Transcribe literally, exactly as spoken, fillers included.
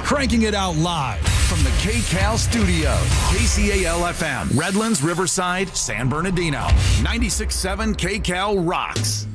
cranking it out live from the K C A L studio. K C A L F M, Redlands, Riverside, San Bernardino. ninety-six point seven K C A L rocks.